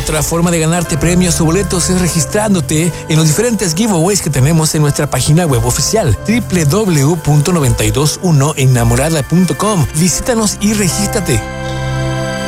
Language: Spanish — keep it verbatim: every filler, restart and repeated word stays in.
Otra forma de ganarte premios o boletos es registrándote en los diferentes giveaways que tenemos en nuestra página web oficial doble u doble u doble u punto noventa y dos uno enamorada punto com. Visítanos y regístrate.